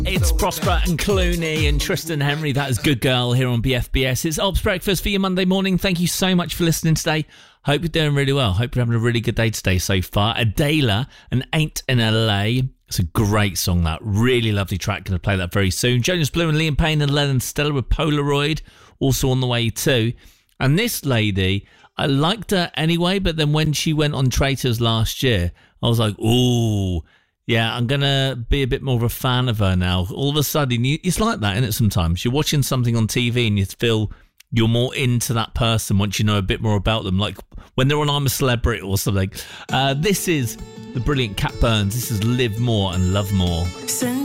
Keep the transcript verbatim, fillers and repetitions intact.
It's Prosper and Clooney and Tristan Henry. That is Good Girl here on B F B S. It's Ops Breakfast for your Monday morning. Thank you so much for listening today. Hope you're doing really well. Hope you're having a really good day today so far. Adela and Ain't in L A. It's a great song, that. Really lovely track. Going to play that very soon. Jonas Blue and Liam Payne and Lennon Stella with Polaroid. Also on the way too. And this lady, I liked her anyway, but then when she went on Traitors last year, I was like, ooh, yeah, I'm going to be a bit more of a fan of her now. All of a sudden, you, it's like that, isn't it, sometimes? You're watching something on T V and you feel you're more into that person once you know a bit more about them, like when they're on I'm a Celebrity or something. Uh, this is the brilliant Cat Burns. This is Live More and Love More.